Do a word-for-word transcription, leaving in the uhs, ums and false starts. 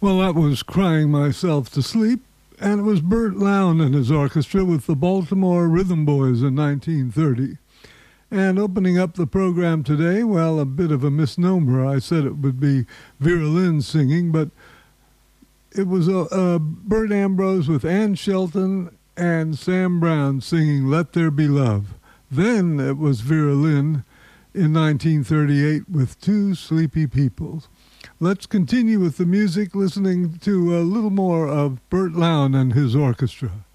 Well, that was Crying Myself to Sleep, and it was Burt Lown and his orchestra with the Baltimore Rhythm Boys in nineteen thirty. And opening up the program today, well, a bit of a misnomer. I said it would be Vera Lynn singing, but it was uh, uh, Burt Ambrose with Ann Shelton and Sam Brown singing Let There Be Love. Then it was Vera Lynn in nineteen thirty-eight with Two Sleepy People. Let's continue with the music, listening to a little more of Burt Lown and his orchestra.